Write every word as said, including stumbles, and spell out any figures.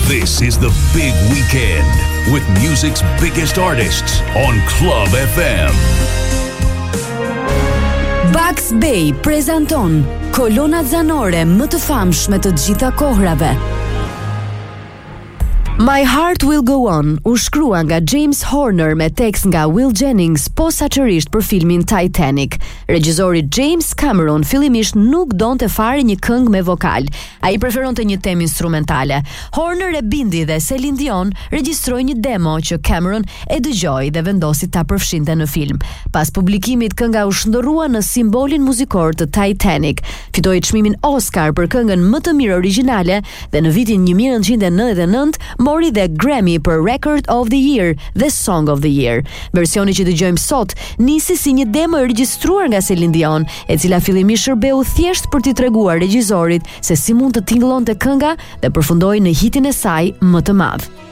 This is the big weekend with music's biggest artists on Club F M. Bugs Bay prezanton kolonat zanore më të famshme të gjitha kohrave. My Heart Will Go On u shkrua nga James Horner me tekst nga Will Jennings posaçërisht për filmin Titanic. Regjizori James Cameron fillimisht nuk donte fare një këngë me vokal. Ai preferonte një temë instrumentale. Horner e bindi dhe Celine Dion regjistroi një demo që Cameron e dëgjoi dhe vendosi ta përfshinte në film. Pas publikimit, kënga u shndërrua në simbolin muzikor të Titanic. Fitoi çmimin Oscar për këngën më të mirë origjinale dhe në vitin një mijë nëntëqind e nëntëdhjetë e nëntë mori dhe Grammy për Record of the Year dhe Song of the Year. Versioni që dëgjojmë sot nisi si një demo e regjistruar nga Celine Dion, e cila fillimisht shërbeu thjesht për t'i treguar regjizorit se si mund të tingëllonte kënga dhe përfundoi në hitin e saj më të madh.